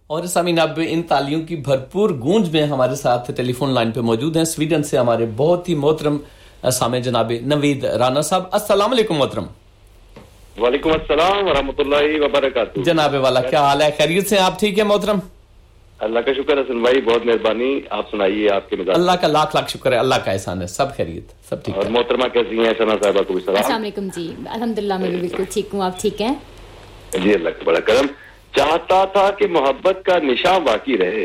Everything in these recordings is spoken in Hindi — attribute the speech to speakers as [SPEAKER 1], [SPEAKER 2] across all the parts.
[SPEAKER 1] और सामीन अब इन तालियों की भरपूर गूंज में हमारे साथ टेलीफोन लाइन पे मौजूद हैं स्वीडन से हमारे बहुत ही मोहतरम सामे जनाब नवीद राना साहब। अस्सलाम वालेकुम मोहतरम।
[SPEAKER 2] वालेकुम अस्सलाम व रहमतुल्लाहि व बरकातहू।
[SPEAKER 1] जनाब वाला क्या हाल है, खैरियत से आप ठीक है मोहतरम?
[SPEAKER 2] अल्लाह का शुक्र हसन भाई, बहुत मेहरबानी। आप सुनाइए, आपके मिजाज?
[SPEAKER 1] अल्लाह का लाख लाख शुक्र है, अल्लाह का एहसान है, सब खैरियत, सब ठीक है।
[SPEAKER 2] और मोहतरमा कैसी हैं? सना साहिबा को भी सलाम।
[SPEAKER 3] अस्सलाम वालेकुम जी, अल्हम्दुलिल्लाह मैं भी बिल्कुल ठीक हूँ, आप ठीक हैं?
[SPEAKER 2] जी अल्लाह का बड़ा करम। चाहता था कि मोहब्बत का निशान बाकी रहे,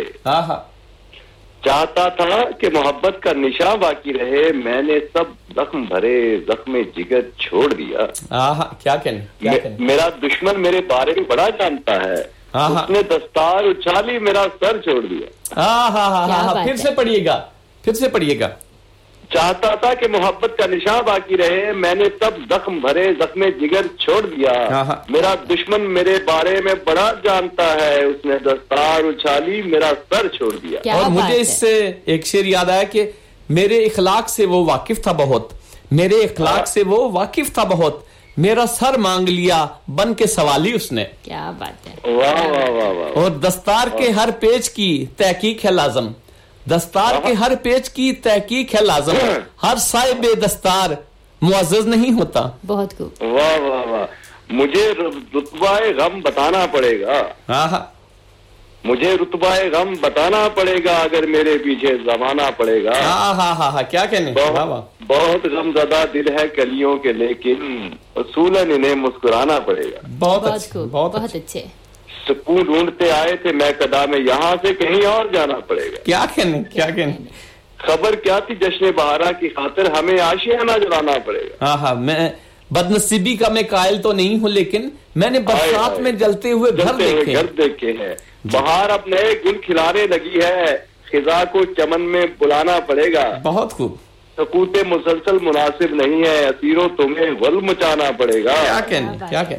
[SPEAKER 2] चाहता था कि मोहब्बत का निशान बाकी रहे, मैंने सब जख्म भरे जख्म जिगर छोड़ दिया।
[SPEAKER 1] क्या कहने,
[SPEAKER 2] मेरा दुश्मन मेरे बारे में बड़ा जानता है, उसने दस्तार उछाली मेरा सर छोड़ दिया।
[SPEAKER 1] फिर से पढ़िएगा।
[SPEAKER 2] चाहता था कि मोहब्बत का निशान बाकी रहे, मैंने सब जख्म भरे जख्म जिगर छोड़ दिया। मेरा दुश्मन मेरे बारे में बड़ा जानता है, उसने दस्तार उछाली मेरा सर छोड़ दिया।
[SPEAKER 1] और मुझे इससे एक शेर याद आया कि मेरे इखलाक से वो वाकिफ था बहुत, मेरे इखलाक से वो वाकिफ था बहुत, मेरा सर मांग लिया बन के सवाली उसने।
[SPEAKER 3] क्या बात है,
[SPEAKER 2] वाह वाह वाह वाह।
[SPEAKER 1] और दस्तार के हर पेज की तहकीक है लाजम, दस्तार के हर पेज की तहकीक है लाजम, हर साहिब दस्तार मुअज़्ज़ज़ नहीं होता।
[SPEAKER 3] बहुत खूब।
[SPEAKER 2] वाह वाह वाह। मुझे रुतबाए गम बताना पड़ेगा, मुझे रुतबाए गम बताना पड़ेगा, अगर मेरे पीछे जमाना पड़ेगा।
[SPEAKER 1] क्या कहने,
[SPEAKER 2] बहुत गमज़दा दिल है कलियों के, लेकिन उसूलन इन्हें मुस्कुराना पड़ेगा।
[SPEAKER 3] बहुत अच्छे।
[SPEAKER 2] सुकून ढूंढते आए थे मैं कदा में, यहाँ से कहीं और जाना पड़ेगा।
[SPEAKER 1] क्या कहने।
[SPEAKER 2] खबर क्या थी जश्न बहारा की खातिर, हमें आशियाना जलाना पड़ेगा।
[SPEAKER 1] मैं बदनसीबी का मैं कायल तो नहीं हूँ, लेकिन मैंने बरसात में जलते हुए घर
[SPEAKER 2] देखे हैं। बहार अब नए गुल खिलाने लगी है, खिजा को चमन में बुलाना पड़ेगा।
[SPEAKER 1] बहुत खूब।
[SPEAKER 2] सकूते मुसलसल मुनासिब नहीं है, असीरों तुम्हें गल मचाना पड़ेगा।
[SPEAKER 1] क्या कहने।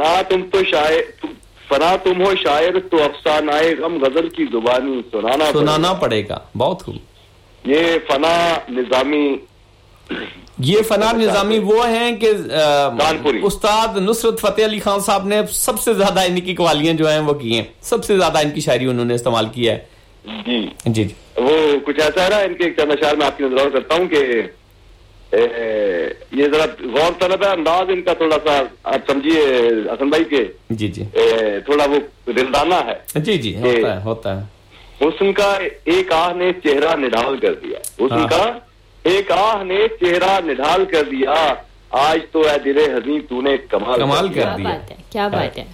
[SPEAKER 2] फना तुम हो शायर तो अफसानाए गम गजल की जुबानी सुनाना पड़ेगा।
[SPEAKER 1] बहुत खूब।
[SPEAKER 2] ये फना निजामी
[SPEAKER 1] वो हैं कि उस्ताद नुसरत फतेह अली खान साहब ने सबसे ज्यादा इनकी कवालियां जो हैं वो की हैं, सबसे ज्यादा इनकी शायरी उन्होंने इस्तेमाल किया है। जी।
[SPEAKER 2] वो कुछ ऐसा है ना, इनके एक चंद अशआर में आपकी नजर करता हूँ कि ये जरा गौर तलब है अंदाज इनका, थोड़ा सा आप समझिए हसन भाई के।
[SPEAKER 1] जी।
[SPEAKER 2] थोड़ा वो दिलदाना है।
[SPEAKER 1] जी होता है।
[SPEAKER 2] हुस्न का एक आह ने चेहरा निढाल कर दिया, हुस्न का एक आह ने चेहरा निढाल कर दिया, आज तो ऐ दिले हज़ीं तूने कमाल कर दिया।
[SPEAKER 3] क्या बात है।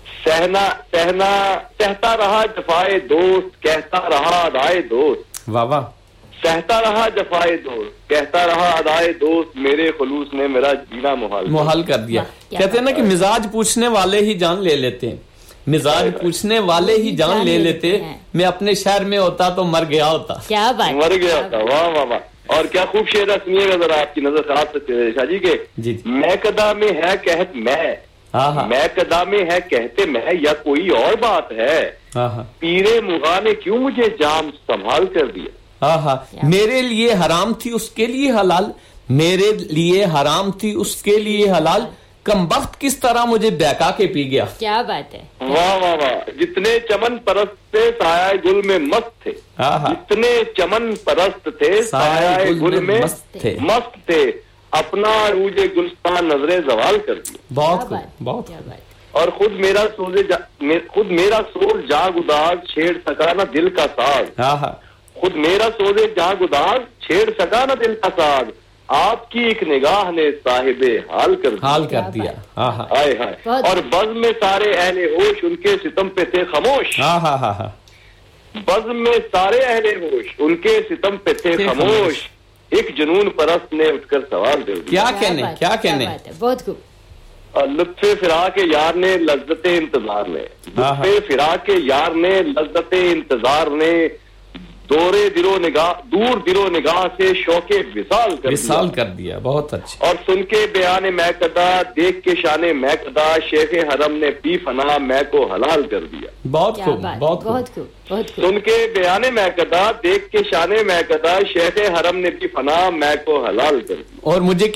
[SPEAKER 2] सहता रहा जफाए दोस्त, कहता रहा अदाए दोस्त।
[SPEAKER 1] वाह।
[SPEAKER 2] सहता रहा जफाए दोस्त, कहता रहा अदाए दोस्त, मेरे खुलूस ने मेरा जीना मुहाल
[SPEAKER 1] कर दिया। कहते हैं ना कि मिजाज पूछने वाले ही जान ले लेते हैं, मिजाज पूछने वाले ही जान ले लेते। मैं अपने शहर में होता तो मर गया होता।
[SPEAKER 3] क्या बात,
[SPEAKER 2] मर गया था। वाह वाह वाह। और क्या खूब शेर है, सुनिएगा जरा, आपकी नजर खराब से शाजी के। मैं कदा में है कहत मैं कदा में है कहते मैं, या कोई और बात है, पीरे मुगा ने क्यों मुझे जाम संभाल कर दिया। मेरे लिए हराम थी उसके लिए हलाल, मेरे लिए हराम थी उसके लिए हलाल, कमबख्त किस तरह मुझे बहका के पी गया।
[SPEAKER 3] क्या बात है।
[SPEAKER 2] वाह वाह वाह। जितने चमन परस्त थे साया गुल में मस्त थे, जितने चमन परस्त थे साया गुल में मस्त थे, अपना रूजे गुलस्तान नजरे जवाल कर दिया।
[SPEAKER 1] बहुत।
[SPEAKER 2] और खुद मेरा सोज जाग उदाग छेड़ सका ना दिल का साज, खुद मेरा सोजे जाग उदाग छेड़ सका ना दिल का साज, आपकी एक निगाह ने साहिबे हाल कर दिया। हाय हाय। और बज़ में सारे अहले होश उनके सितम पे थे खामोश, बज़ में सारे अहले होश उनके सितम पे थे खामोश, एक जुनून परस्त ने उठकर सवाल दे दिया।
[SPEAKER 1] क्या कहने।
[SPEAKER 3] बहुत खूब।
[SPEAKER 2] लुत्फे फिरा के यार ने लज्जते इंतजार ने, लुत्फे फिरा के यार ने लज्जते इंतजार ने, दूर दिलो निगाह से शौके विसाल कर दिया। बहुत अच्छा। और सुन के बयान मैं कदा, देख के शाने मैं कदा, शेख हरम ने पी फना मैं को हलाल कर दिया।
[SPEAKER 1] बहुत खूब।
[SPEAKER 2] सुन के बयान मैं कदा, देख के शाने मैं कदा, शेख हरम ने पी फना मैं को हलाल कर दिया।
[SPEAKER 1] और मुझे